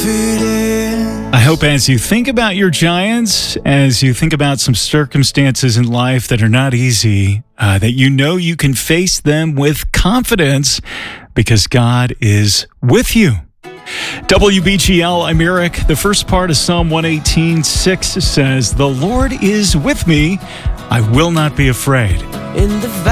defeated. I hope as you think about your giants, as you think about some circumstances in life that are not easy, that you know you can face them with confidence because God is with you. WBGL, I'm Eric. The first part of Psalm 118:6 says, "The Lord is with me. I will not be afraid." In the